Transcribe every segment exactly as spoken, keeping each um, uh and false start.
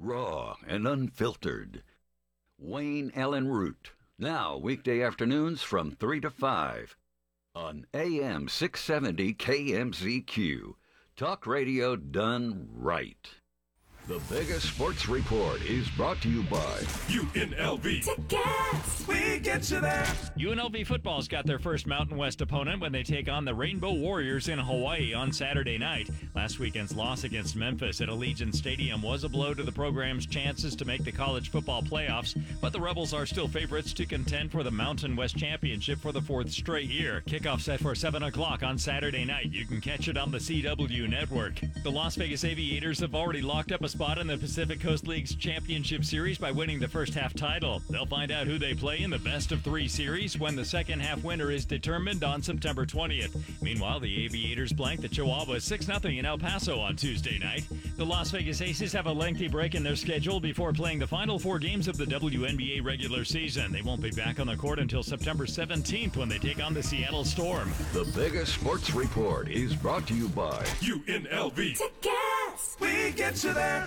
raw and unfiltered. Wayne Allen Root, now weekday afternoons from three to five on A M six seventy K M Z Q. Talk radio done right. The biggest sports report is brought to you by U N L V. Tickets! We get you there. U N L V football's got their first Mountain West opponent when they take on the Rainbow Warriors in Hawaii on Saturday night. Last weekend's loss against Memphis at Allegiant Stadium was a blow to the program's chances to make the college football playoffs, but the Rebels are still favorites to contend for the Mountain West Championship for the fourth straight year. Kickoff set for seven o'clock on Saturday night. You can catch it on the C W network. The Las Vegas Aviators have already locked up a spot in the Pacific Coast League's championship series by winning the first half title. They'll find out who they play in the best of three series when the second half winner is determined on September twentieth. Meanwhile, the Aviators blanked the Chihuahuas six nothing in El Paso on Tuesday night. The Las Vegas Aces have a lengthy break in their schedule before playing the final four games of the W N B A regular season. They won't be back on the court until September seventeenth when they take on the Seattle Storm. The biggest sports report is brought to you by U N L V. Tickets! We get you there.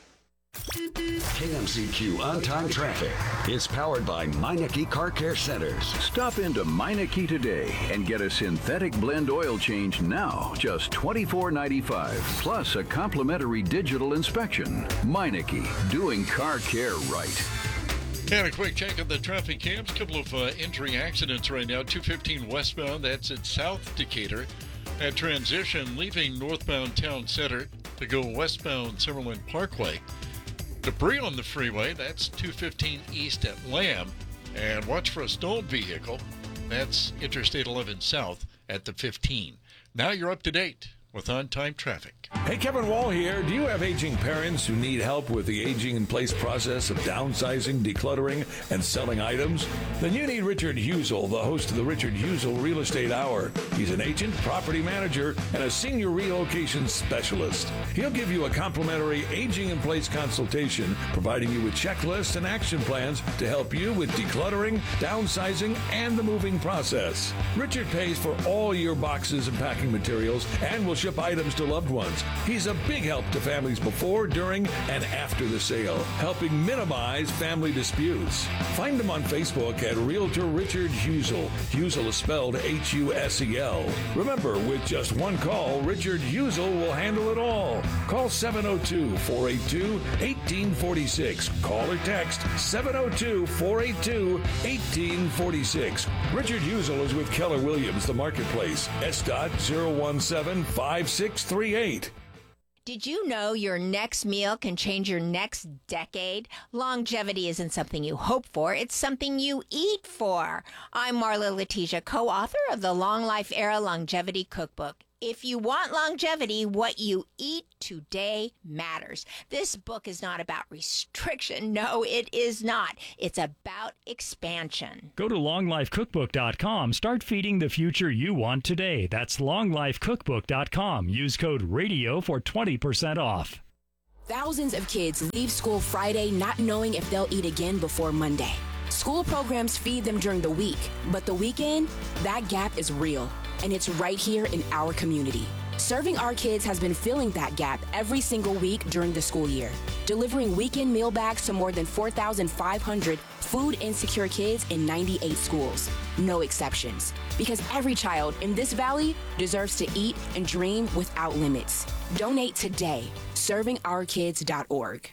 K M Z Q on-time traffic is powered by Meineke Car Care Centers. Stop into Meineke today and get a synthetic blend oil change now, just twenty-four ninety-five, plus a complimentary digital inspection. Meineke, doing car care right. And a quick check of the traffic cams. Couple of uh, entering accidents right now. two fifteen westbound, that's at South Decatur. At transition, leaving northbound Town Center to go westbound Summerlin Parkway. Debris on the freeway, that's two fifteen east at Lamb. And watch for a stalled vehicle. That's Interstate eleven south at the fifteen. Now you're up to date with on-time traffic. Hey, Kevin Wall here. Do you have aging parents who need help with the aging-in-place process of downsizing, decluttering, and selling items? Then you need Richard Husel, the host of the Richard Husel Real Estate Hour. He's an agent, property manager, and a senior relocation specialist. He'll give you a complimentary aging-in-place consultation, providing you with checklists and action plans to help you with decluttering, downsizing, and the moving process. Richard pays for all your boxes and packing materials and will ship items to loved ones. He's a big help to families before, during, and after the sale, helping minimize family disputes. Find him on Facebook at Realtor Richard Husel. Husel is spelled H U S E L. Remember, with just one call, Richard Husel will handle it all. Call seven oh two, four eight two, one eight four six. Call or text seven oh two, four eight two, one eight four six. Richard Husel is with Keller Williams, the marketplace. S dot zero one seven five six three eight. Did you know your next meal can change your next decade? Longevity isn't something you hope for, it's something you eat for. I'm Marla Letitia, co-author of the Long Life Era Longevity Cookbook. If you want longevity, what you eat today matters. This book is not about restriction. No, it is not. It's about expansion. Go to long life cookbook dot com. Start feeding the future you want today. That's long life cookbook dot com. Use code RADIO for twenty percent off. Thousands of kids leave school Friday not knowing if they'll eat again before Monday. School programs feed them during the week, but the weekend, that gap is real, and it's right here in our community. Serving Our Kids has been filling that gap every single week during the school year, delivering weekend meal bags to more than four thousand five hundred food-insecure kids in ninety-eight schools. No exceptions, because every child in this valley deserves to eat and dream without limits. Donate today, serving our kids dot org.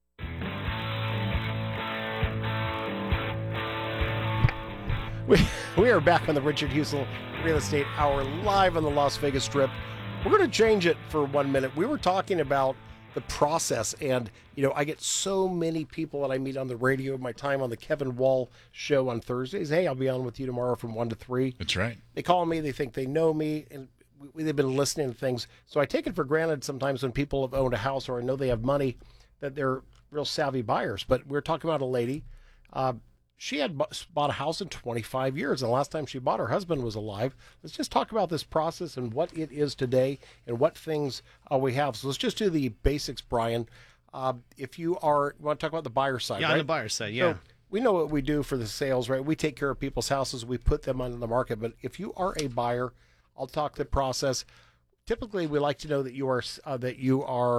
We, we are back on the Richard Husel Real Estate Hour live on the Las Vegas Strip. We're going to change it for one minute. We were talking about the process, and, you know, I get so many people that I meet on the radio, my time on the Kevin Wall show on Thursdays. Hey, I'll be on with you tomorrow from one to three. That's right. They call me, they think they know me, and we, they've been listening to things. So I take it for granted sometimes when people have owned a house or I know they have money that they're real savvy buyers. But we're talking about a lady. Uh, She had bought a house in twenty-five years, and the last time she bought, her husband was alive. Let's just talk about this process and what it is today and what things uh, we have. So let's just do the basics, Brian. Uh, if you are, you want to talk about the buyer side, yeah, right? on the buyer side, yeah. So we know what we do for the sales, right? We take care of people's houses. We put them on the market. But if you are a buyer, I'll talk the process. Typically, we like to know that you are uh, that you are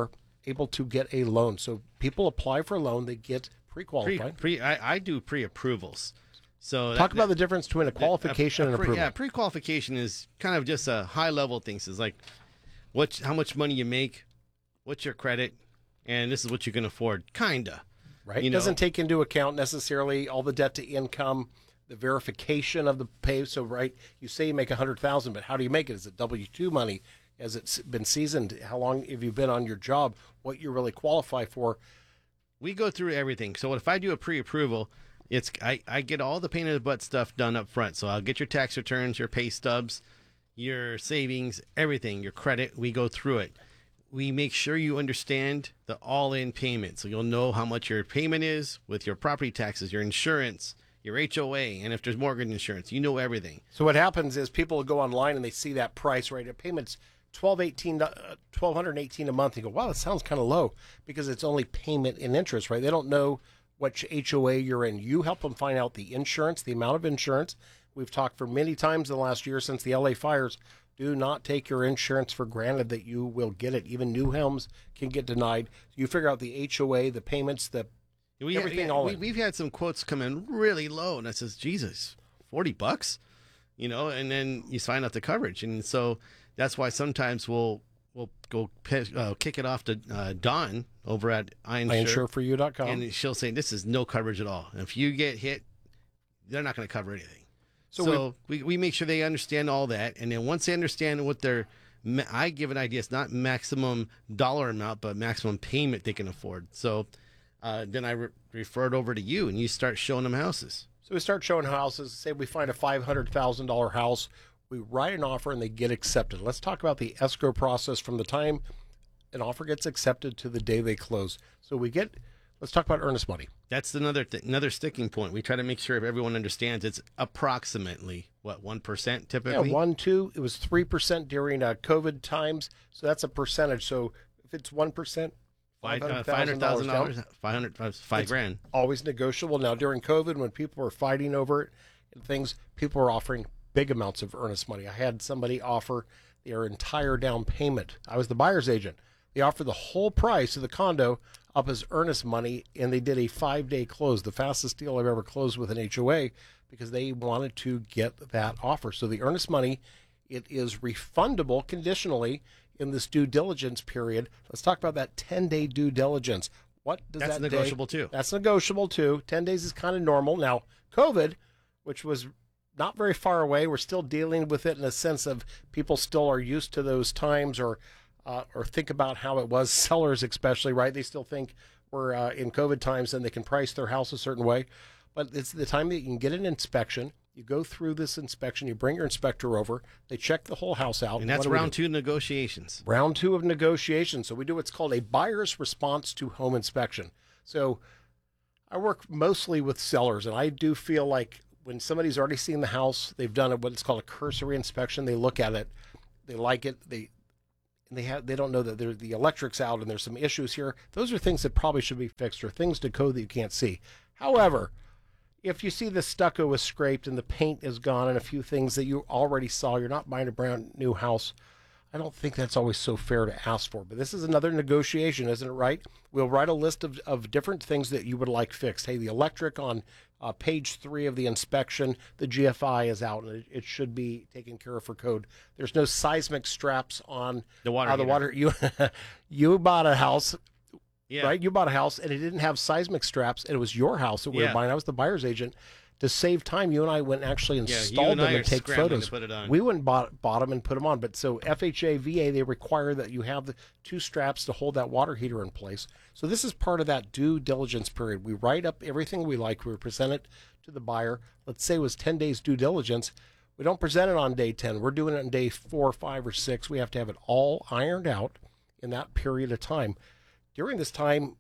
able to get a loan. So people apply for a loan, they get Pre, pre-qualified. pre, I, I do pre-approvals. So Talk that, about that, the difference between a qualification a, a and pre, approval. Yeah, pre-qualification is kind of just a high-level thing. So it's like what, how much money you make, what's your credit, and this is what you can afford, kinda. Right. You It know? doesn't take into account necessarily all the debt to income, the verification of the pay. So, right, you say you make one hundred thousand dollars, but how do you make it? Is it W two money? Has it been seasoned? How long have you been on your job? What you really qualify for? We go through everything. So if I do a pre-approval, it's I, I get all the pain in the butt stuff done up front. So I'll get your tax returns, your pay stubs, your savings, everything, your credit. We go through it. We make sure you understand the all-in payment. So you'll know how much your payment is with your property taxes, your insurance, your H O A, and if there's mortgage insurance, you know everything. So what happens is people will go online and they see that price, right? A payment's twelve eighteen, uh, twelve eighteen a month. You go, wow, that sounds kind of low because it's only payment and interest, right? They don't know which H O A you're in. You help them find out the insurance, the amount of insurance. We've talked for many times in the last year since the L A fires. Do not take your insurance for granted that you will get it. Even new homes can get denied. You figure out the H O A, the payments, the We, everything yeah, all we, in. We've had some quotes come in really low, and I says, Jesus, forty bucks, you know, and then you sign up the coverage. And so that's why sometimes we'll we'll go pick, uh, kick it off to uh, Dawn over at I I insure for you dot com. and she'll say, this is no coverage at all. And if you get hit, they're not going to cover anything. So So, we, we make sure they understand all that. And then once they understand what their, ma- I give an idea, it's not maximum dollar amount, but maximum payment they can afford. So uh, then I re- refer it over to you and you start showing them houses. So we start showing houses. Say we find a five hundred thousand dollars house. We write an offer and they get accepted. Let's talk about the escrow process from the time an offer gets accepted to the day they close. So we get, let's talk about earnest money. That's another th- another sticking point. We try to make sure if everyone understands it's approximately, what, one percent Yeah, typically? one, two. It was three percent during uh, COVID times. So that's a percentage. So if it's one percent, Five five uh, hundred five hundred thousand dollars dollars, five hundred, five It's grand. always negotiable. Now during COVID, when people were fighting over it and things, people were offering big amounts of earnest money. I had somebody offer their entire down payment. I was the buyer's agent. They offered the whole price of the condo up as earnest money, and they did a five-day close, the fastest deal I've ever closed with an H O A, because they wanted to get that offer. So the earnest money, it is refundable conditionally in this due diligence period. Let's talk about that ten-day due diligence. What does That's that negotiable day, too. That's negotiable too. ten days is kind of normal. Now, COVID, which was not very far away, we're still dealing with it in a sense of people still are used to those times, or uh, or think about how it was. Sellers especially, right? They still think we're uh, in COVID times and they can price their house a certain way. But it's the time that you can get an inspection. You go through this inspection. You bring your inspector over. They check the whole house out. And that's What do we round do? two negotiations. Round two of negotiations. So we do what's called a buyer's response to home inspection. So I work mostly with sellers, and I do feel like when somebody's already seen the house, they've done it, what's called a cursory inspection. They look at it, they like it, they and they have they don't know that there, the electric's out and there's some issues here. Those are things that probably should be fixed, or things to code that you can't see. However, if you see the stucco is scraped and the paint is gone and a few things that you already saw, you're not buying a brand new house, I don't think that's always so fair to ask for. But this is another negotiation, isn't it right? We'll write a list of, of different things that you would like fixed. Hey, the electric on uh, page three of the inspection, the G F I is out and it, it should be taken care of for code. There's no seismic straps on The water uh, the heater. water. You, you bought a house. Yeah. Right? You bought a house and it didn't have seismic straps, and it was your house that we Yeah. were buying. I was the buyer's agent. To save time, you and I went and actually you installed and them I and are take scrambling photos. to put it on. We went and bought, bought them and put them on. But so F H A, V A, they require that you have the two straps to hold that water heater in place. So this is part of that due diligence period. We write up everything we like. We present it to the buyer. Let's say it was ten days due diligence. We don't present it on day ten. We're doing it on day four, five, or six. We have to have it all ironed out in that period of time. During this time,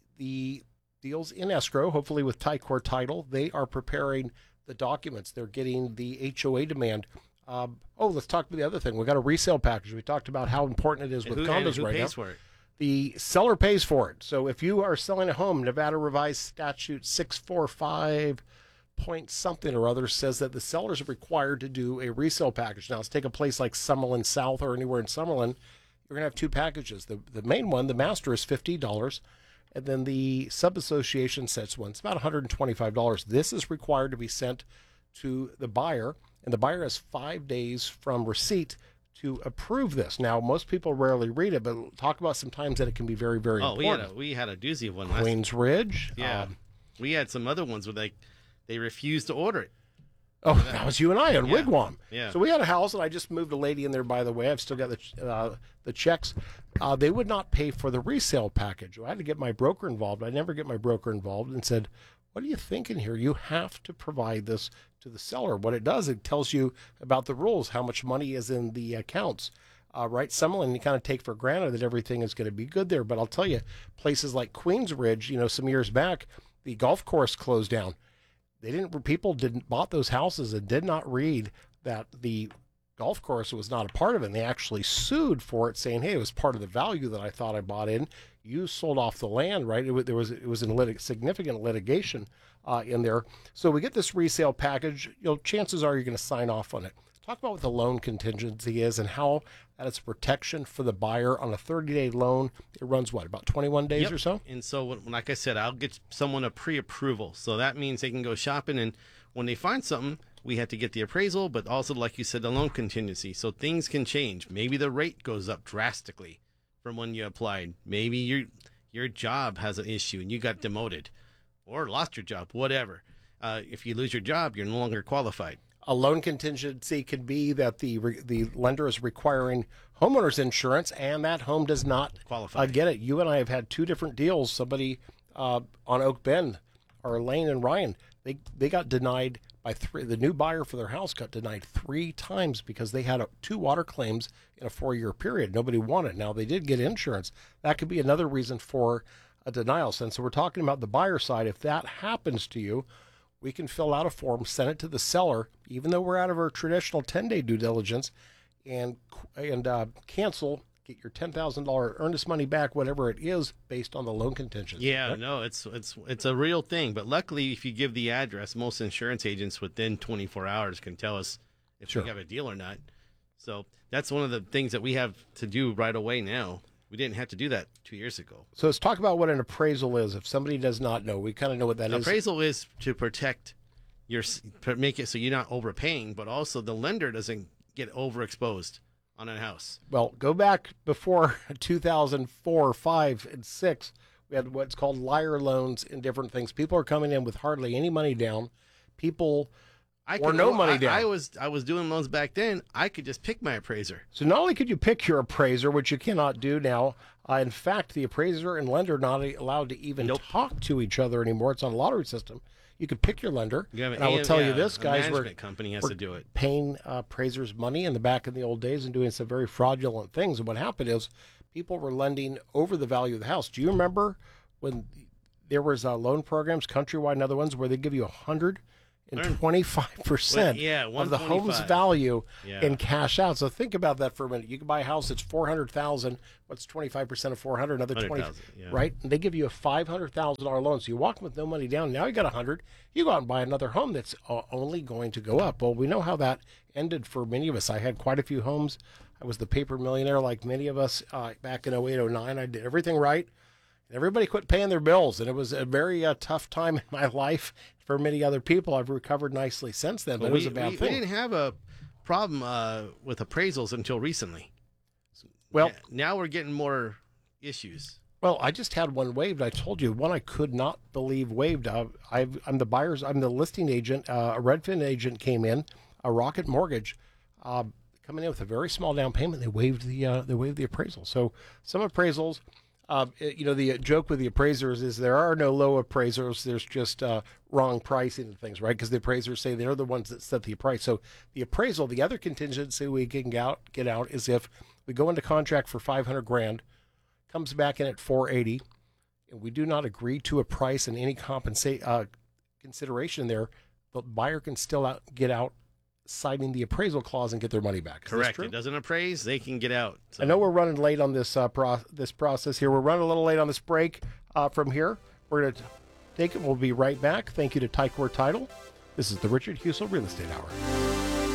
the deal's in escrow, hopefully with Tycor title. They are preparing the documents. They're getting the H O A demand. Um, oh, let's talk about the other thing. We got a resale package. We talked about how important it is And with who, and condos who right pays now. for it? The seller pays for it. So if you are selling a home, Nevada revised statute six forty-five point something or other says that the sellers are required to do a resale package. Now, let's take a place like Summerlin South or anywhere in Summerlin. We're going to have two packages. The the main one, the master, is fifty dollars. And then the sub-association sets one. It's about one hundred twenty-five dollars. This is required to be sent to the buyer, and the buyer has five days from receipt to approve this. Now, most people rarely read it, but talk about some times that it can be very, very oh, important. we had a we had a doozy of one last Queens Ridge. Yeah. Um, we had some other ones where they, they refused to order it. oh, that was you and I on Yeah. Wigwam. Yeah. So we had a house, and I just moved a lady in there, by the way. I've still got the, uh, the checks. Uh, they would not pay for the resale package. I had to get my broker involved. I never get my broker involved and said, what are you thinking here? You have to provide this to the seller. What it does, it tells you about the rules, how much money is in the accounts, uh, right? Some of them you kind of take for granted that everything is going to be good there. But I'll tell you, places like Queens Ridge, you know, some years back, the golf course closed down. They didn't, people didn't bought those houses and did not read that the golf course was not a part of it. And they actually sued for it, saying, hey, it was part of the value that I thought I bought in. You sold off the land, right? It, was- there was, it was in litig- significant litigation uh, in there. So we get this resale package. You know, chances are you're going to sign off on it. Talk about what the loan contingency is and how that is protection for the buyer on a thirty-day loan. It runs, what, about twenty-one days Yep. or so? And so, when- like I said, I'll get someone a pre-approval. So that means they can go shopping, and when they find something, we have to get the appraisal, but also, like you said, the loan contingency. So things can change. Maybe the rate goes up drastically from when you applied. Maybe your your job has an issue and you got demoted or lost your job, whatever. Uh, if you lose your job, you're no longer qualified. A loan contingency could be that the re- the lender is requiring homeowners insurance, and that home does not Qualify. uh, get it. You and I have had two different deals. Somebody uh, on Oak Bend, or Lane and Ryan, they they got denied by three. The new buyer for their house got denied three times because they had a, two water claims in a four-year period. Nobody wanted. Now they did get insurance. That could be another reason for a denial. And so we're talking about the buyer side. If that happens to you, we can fill out a form, send it to the seller, even though we're out of our traditional ten-day due diligence, and and uh, cancel, get your ten thousand dollars earnest money back, whatever it is, based on the loan contingency. Yeah, right? no, it's it's it's a real thing. But luckily, if you give the address, most insurance agents within twenty-four hours can tell us if Sure. we have a deal or not. So that's one of the things that we have to do right away now. We didn't have to do that two years ago. So let's talk about what an appraisal is. If somebody does not know, we kind of know what that An is. appraisal is to protect your make it so you're not overpaying, but also the lender doesn't get overexposed on a house. Well, go back before two thousand four, five, and six. We had what's called liar loans and different things. People are coming in with hardly any money down. People I or could, no money I, down. I was I was doing loans back then. I could just pick my appraiser. So not only could you pick your appraiser, which you cannot do now, uh, in fact, the appraiser and lender are not allowed to even Nope. talk to each other anymore. It's on a lottery system. You can pick your lender. You have an and I will A M tell you yeah, this, a guys, we're, management company has we're to do it. paying uh, appraisers money in the back in the old days and doing some very fraudulent things. And what happened is people were lending over the value of the house. Do you remember when there was uh, loan programs, Countrywide and other ones, where they give you one hundred twenty-five percent Well, yeah, of the home's one twenty-five. value Yeah. in cash out? So think about that for a minute. You can buy a house that's four hundred thousand dollars. What's twenty-five percent of four hundred? Another twenty, one hundred thousand, yeah. right? And they give you a five hundred thousand dollars loan. So you walk with no money down. Now you got one hundred. You go out and buy another home that's uh, only going to go up. Well, we know how that ended for many of us. I had quite a few homes. I was the paper millionaire like many of us uh, back in oh eight, oh nine. I did everything right. And everybody quit paying their bills. And it was a very uh, tough time in my life for many other people. I've recovered nicely since then, but it was we, a bad we, thing. we didn't have a problem uh, with appraisals until recently. Well- Yeah, now we're getting more issues. Well, I just had one waived. I told you one I could not believe waived. Uh, I've, I'm the buyer's. I'm the listing agent. Uh, a Redfin agent came in, a Rocket Mortgage, uh, coming in with a very small down payment. They waived the uh, they waived the appraisal. So some appraisals, uh, it- you know, the joke with the appraisers is there are no low appraisers. There's just uh, wrong pricing and things, right? Because the appraisers say they're the ones that set the price. So the appraisal, the other contingency we can get out, get out is if we go into contract for five hundred grand. Comes back in at four eighty, and we do not agree to a price and any compensate uh, consideration there, the buyer can still out, get out citing the appraisal clause and get their money back. Is this Correct. true? It doesn't appraise, they can get out. So. I know we're running late on this uh, pro- this process here. We're running a little late on this break. Uh, from here, we're going to take it. We'll be right back. Thank you to Tycor Title. This is the Richard Husel Real Estate Hour.